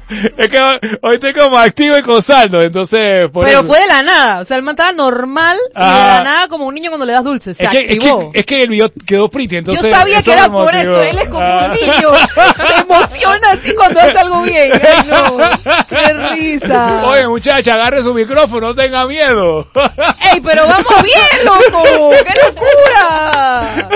Es que hoy estoy como activo y con saldo, entonces... Pero fue de la nada, o sea, el man estaba normal y de la nada como un niño cuando le das dulces, se activó. Es que el video quedó pretty, entonces... Yo sabía que era por eso, él es como un niño, se emociona así cuando hace algo bien. Ay, no, qué risa. Oye, muchacha, agarre su micrófono, no tenga miedo. Ey, pero vamos bien, loco, qué locura.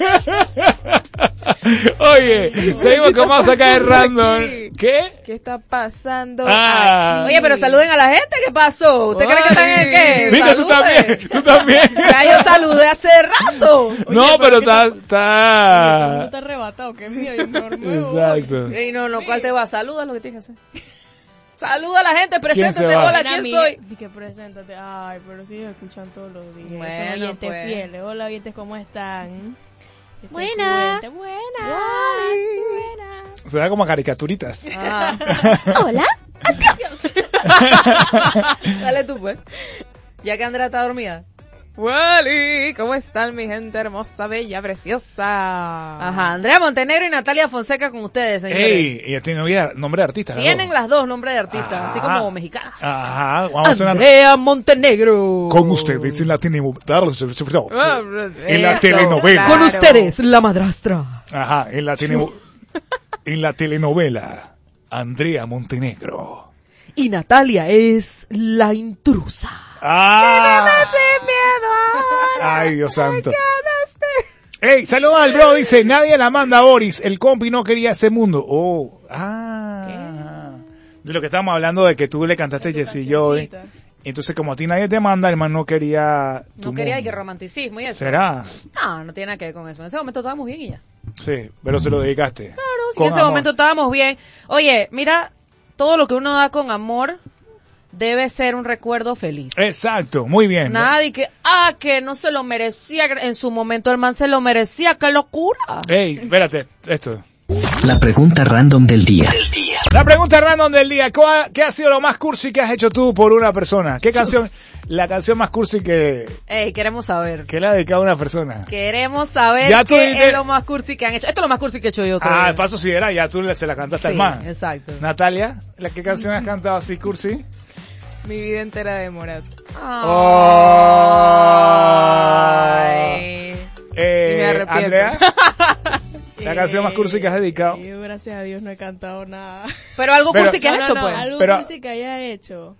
Oye, seguimos con más acá de Random. ¿Qué? ¿Qué está pasando? Oye, pero saluden a la gente, ¿qué pasó? ¿Usted cree que están en qué? Viste, tú también. Ya yo saludé hace rato. Oye, no, pero está... No está arrebatado, que es mío, yo me dormí. Exacto. Ey, no, ¿cuál te va? Saluda lo que tienes que hacer. Saluda a la gente, preséntate, ¿Quién se va? hola, ¿quién soy? Dije, preséntate. Ay, pero sí ellos escuchan todos los días. Bueno, son oyentes pues. fieles. Hola, oyentes, ¿cómo están? Buenas. Buenas. Se da como a caricaturitas. Hola, adiós. Dale tú, pues. Ya que Andrea está dormida. Wally, ¿cómo están mi gente hermosa, bella, preciosa? Ajá, Andrea Montenegro y Natalia Fonseca con ustedes, señores. Ey, ella tiene nombre de artista. Tienen las dos nombres de artistas, así como mexicanas. Ajá, vamos a hacer Andrea Montenegro. Con ustedes en la telenovela. Claro. Con ustedes, la madrastra. Ajá, en la telenovela, Andrea Montenegro. Y Natalia es la intrusa. Sin miedo. Ay, Dios santo. Ey, saludos al bro, dice, nadie la manda a Boris, el compi no quería ese mundo. De lo que estábamos hablando de que tú le cantaste Jessie Joy. Entonces, como a ti nadie te manda, el man no quería... No quería que romanticismo y eso. ¿Será? No tiene nada que ver con eso. En ese momento estábamos bien y ya. Sí, pero se lo dedicaste. Claro, sí, en ese momento estábamos bien. Oye, mira, todo lo que uno da con amor debe ser un recuerdo feliz. Exacto, muy bien. Nadie que no se lo merecía, en su momento el man se lo merecía, qué locura. Ey, espérate, esto. La pregunta random del día. La pregunta random del día, ¿qué ha sido lo más cursi que has hecho tú por una persona? ¿Qué canción, la canción más cursi que... Ey, queremos saber. Que le ha dedicado a una persona. Queremos saber qué es lo más cursi que han hecho. Esto es lo más cursi que he hecho yo, creo. El paso si era, ya tú se la cantaste al man. Exacto. Natalia, ¿qué canción has cantado así cursi? Mi vida entera de Morat. Ay. Y me arrepiento. Andrea, la canción más cursi que has dedicado. Yo, gracias a Dios, no he cantado nada. Pero algo cursi que has hecho, pues. Algo cursi que haya hecho.